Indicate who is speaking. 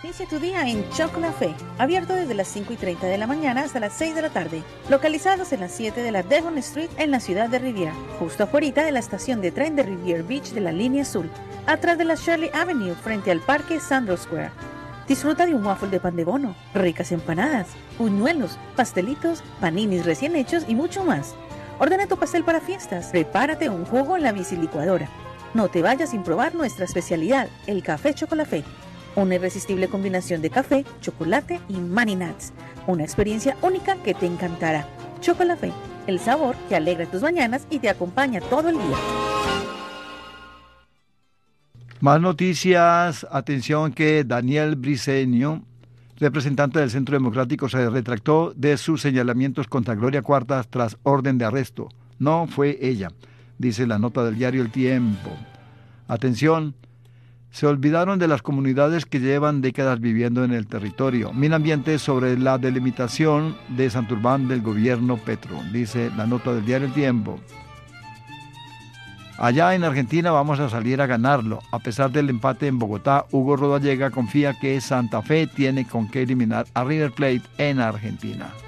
Speaker 1: Inicia tu día en Chocolafé, abierto desde las 5:30 de la mañana hasta las 6 de la tarde. Localizados en las 7 de la Devon Street en la ciudad de Riviera, justo afuera de la estación de tren de Riviera Beach de la línea azul, atrás de la Shirley Avenue frente al Parque Sandro Square. Disfruta de un waffle de pan de bono, ricas empanadas, buñuelos, pastelitos, paninis recién hechos y mucho más. Ordena tu pastel para fiestas, prepárate un jugo en la bicilicuadora. No te vayas sin probar nuestra especialidad, el café Chocolafé. Una irresistible combinación de café, chocolate y Mani Nuts. Una experiencia única que te encantará. Chocolafé, el sabor que alegra tus mañanas y te acompaña todo el día.
Speaker 2: Más noticias. Atención que Daniel Briceño, representante del Centro Democrático, se retractó de sus señalamientos contra Gloria Cuartas tras orden de arresto. No fue ella, dice la nota del diario El Tiempo. Atención. Se olvidaron de las comunidades que llevan décadas viviendo en el territorio. Minambiente sobre la delimitación de Santurbán del gobierno Petro, dice la nota del diario El Tiempo. Allá en Argentina vamos a salir a ganarlo. A pesar del empate en Bogotá, Hugo Rodallega confía que Santa Fe tiene con qué eliminar a River Plate en Argentina.